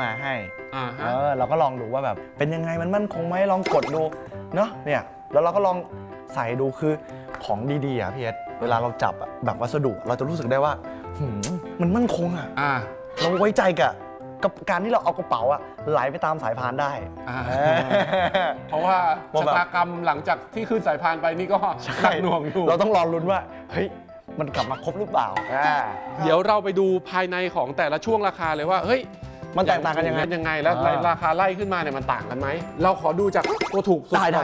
มาให้เราก็ลองดูว่าแบบเป็นยังไงมันมั่นคงไหมลองกดดูเนาะเนี่ยแล้วเราก็ลองใส่ดูคือของดีๆอ่ะพี่เอสเวลาเราจับอ่ะแบบวัสดุเราจะรู้สึกได้ว่ามันมั่นคงอ่ะเราไว้ใจกับการที่เราเอากระเป๋าอะไหลไปตามสายพานได้เพราะว่าชะตากรรมหลังจากที่ขึ้นสายพานไปนี่ก็หนักหน่วงอยู่เราต้องรอลุ้นว่าเฮ้ยมันกลับมาครบหรือเปล่าเดี๋ยวเราไปดูภายในของแต่ละช่วงราคาเลยว่าเฮ้ยมันแตกต่างกันยังไงแล้วราคาไล่ขึ้นมาเนี่ยมันต่างกันไหมเราขอดูจากตัวถูกสุดได้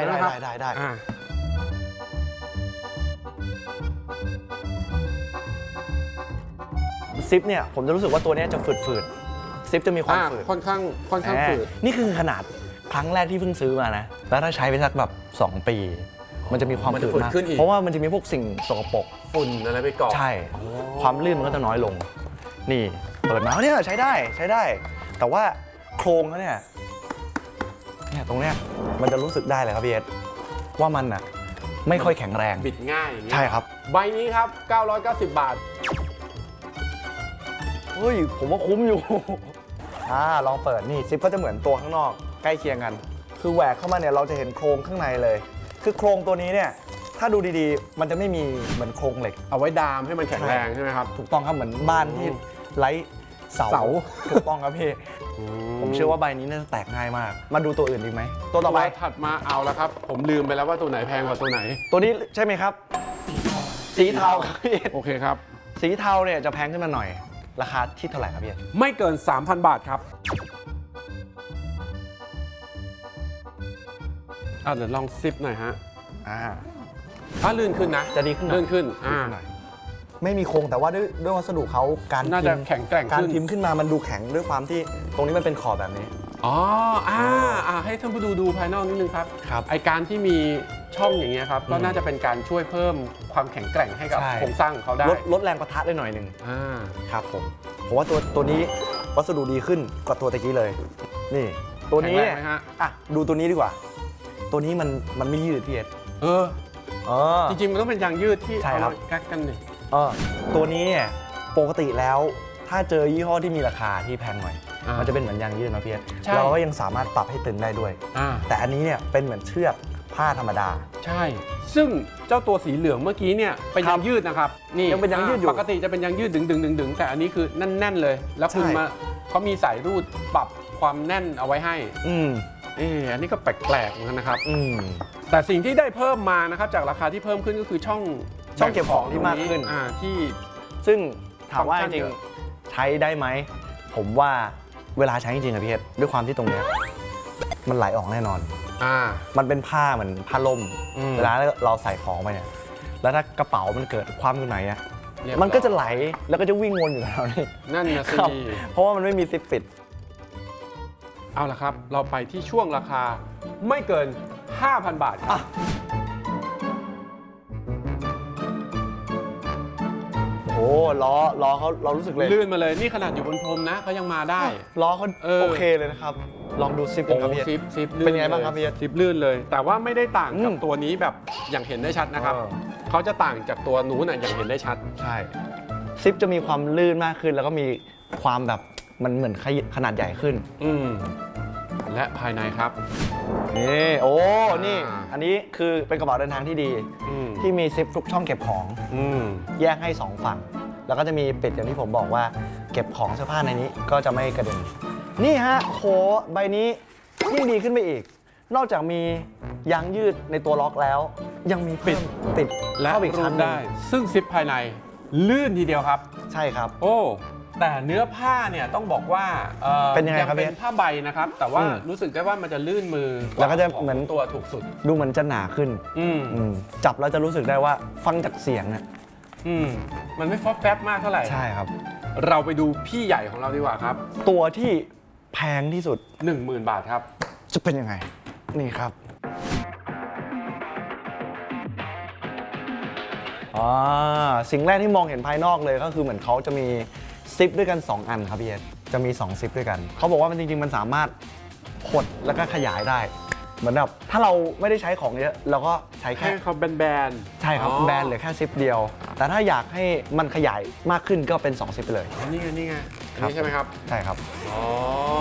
ซิปเนี่ยผมจะรู้สึกว่าตัวนี้จะฝืดซิปจะมีความฝืดค่อนข้างฝืดนี่คือขนาดครั้งแรกที่เพิ่งซื้อมานะแล้วถ้าใช้ไปสักแบบ2 ปีมันจะมีความฝืดมากเพราะว่ามันจะมีพวกสิ่งสกปรกฝุ่นอะไรไปเกาะใช่ความลื่นมันก็จะน้อยลงนี่เปิดมาเนี่ยใช้ได้แต่ว่าโครงเขาเนี่ยตรงเนี้ยมันจะรู้สึกได้เลยครับพี่เอสว่ามันอ่ะไม่ค่อยแข็งแรงบิดง่ายใช่ครับใบนี้ครับ990 บาทเฮ้ยผมว่าคุ้มอยู่ลองเปิดนี่ซิปก็จะเหมือนตัวข้างนอกใกล้เคียงกันคือแหวกเข้ามาเนี่ยเราจะเห็นโครงข้างในเลยคือโครงตัวนี้เนี่ยถ้าดูดีๆมันจะไม่มีเหมือนโครงเหล็กเอาไว้ดามให้มันแข็งแรงใช่ไหมครับถูกต้องครับเหมือนบ้านที่ไร้เสาถูกต้องครับพี่ผมเชื่อว่าใบนี้น่าจะแตกง่ายมากมาดูตัวอื่นดีไหมตัวต่อไปถัดมาเอาแล้วครับผมลืมไปแล้วว่าตัวไหนแพงกว่าตัวไหนตัวนี้ใช่ไหมครับสีเทาครับพี่โอเคครับสีเทาเนี่ยจะแพงขึ้นมาหน่อยราคาที่เท่าไหร่ครับพี่ไม่เกิน 3,000 บาทครับเดี๋ยวลองซิปหน่อยฮะลื่นขึ้นนะจะดีขึ้นลื่นขึ้นไม่มีโครงแต่ว่าด้วยวัสดุเขาการน่าจะแข็งแกร่งการพิมพ์ขึ้นมามันดูแข็งด้วยความที่ตรงนี้มันเป็นขอบแบบนี้ให้ท่านผู้ดูภายนอกนิดนึงครับไอการที่มีช่องอย่างเงี้ยครับก็น่าจะเป็นการช่วยเพิ่มความแข็งแกร่งให้กับโครงสร้างเขาได้ลดแรงปะทะได้หน่อยหนึ่งครับผมว่าตัวนี้วัสดุดีขึ้นกว่าตัวตะกี้เลยนี่ตัวนี้ดูตัวนี้ดีกว่าตัวนี้มันไม่ยืดพี่เอสจริงๆมันต้องเป็นยางยืดที่เอาแก๊กกันนี่ตัวนี้เนี่ยปกติแล้วถ้าเจอยี่ห้อที่มีราคาที่แพงหน่อยมันจะเป็นเหมือนยางยืดนะพี่เอสเราก็ยังสามารถปรับให้ตึงได้ด้วยแต่อันนี้เนี่ยเป็นเหมือนเชือกผ้าธรรมดาใช่ซึ่งเจ้าตัวสีเหลืองเมื่อกี้เนี่ยเป็นยางยืดนะครับนี่ยังเป็นยางยืดอยู่ปกติจะเป็นยางยืดดึงแต่อันนี้คือแน่นๆเลยแล้วคุณมาเขามีสายรูดปรับความแน่นเอาไว้ให้อันนี้ก็แปลกๆเหมือนกันนะครับแต่สิ่งที่ได้เพิ่มมานะครับจากราคาที่เพิ่มขึ้นก็คือช่องเก็บของที่มากขึ้นที่ซึ่งถามว่าจริงใช้ได้ไหมผมว่าเวลาใช้จริงๆอะพี่เอสด้วยความที่ตรงนี้มันไหลออกแน่นอนมันเป็นผ้าเหมือนผ้าล่มเวลาเราใส่ของไปเนี่ยแล้วถ้ากระเป๋ามันเกิดความขึ้นไหนอะมันก็จะไหลแล้วก็จะวิ่งวนอยู่แถวนี้นั่นนะสิเพราะว่ามันไม่มีซิปปิดเอาละครับเราไปที่ช่วงราคาไม่เกิน 5,000 บาทโอ้ล้อเขาเรารู้สึกเลยลื่นมาเลยนี่ขนาดอยู่บนพรมนะเขายังมาได้ล้อเขาโอเคเลยนะครับลองดูซิปกันครับพี่ซิปเป็นไงบ้างครับพี่ซิปลื่นเลยแต่ว่าไม่ได้ต่างกับตัวนี้แบบอย่างเห็นได้ชัดนะครับเขาจะต่างจากตัวนู้นอย่างเห็นได้ชัดใช่ซิปจะมีความลื่นมากขึ้นแล้วก็มีความแบบมันเหมือนขนาดใหญ่ขึ้นและภายในครับนี่นี่อันนี้คือเป็นกระเป๋าเดินทางที่ดีที่มีซิปทุกช่องเก็บของแยกให้2ฝั่งแล้วก็จะมีปิดอย่างที่ผมบอกว่าเก็บของเสื้อผ้าในนี้ก็จะไม่กระเด็นนี่ฮะโหใบนี้ยิ่งดีขึ้นไปอีกนอกจากมียางยืดในตัวล็อกแล้วยังมีปิดและอีกชั้นได้ซึ่งซิปภายในลื่นทีเดียวครับใช่ครับแต่เนื้อผ้าเนี่ยต้องบอกว่าเป็นยังไงครับเป็นผ้าใบนะครับแต่ว่ารู้สึกได้ว่ามันจะลื่นมือแล้วก็จะเหมือนตัวถูกสุดดูเหมือนจะหนาขึ้นจับแล้วจะรู้สึกได้ว่าฟังจากเสียงเนี่ยมันไม่ฟอสแฟบมากเท่าไหร่ใช่ครับเราไปดูพี่ใหญ่ของเราดีกว่าครับตัวที่แพงที่สุด 10,000 บาทครับจะเป็นยังไงนี่ครับสิ่งแรกที่มองเห็นภายนอกเลยก็คือเหมือนเขาจะมีซิปด้วยกัน2 อันครับพี่เอสจะมี2ซิปด้วยกันเขาบอกว่ามันจริงๆมันสามารถหดแล้วก็ขยายได้เหมือนแบบถ้าเราไม่ได้ใช้ของเยอะเราก็ใช้แค่เขาแบนใช่ครับแบนเหลือแค่ซิปเดียวแต่ถ้าอยากให้มันขยายมากขึ้นก็เป็น2ซิปไปเลยนี่ไงนี่ใช่ไหมครับใช่ครับ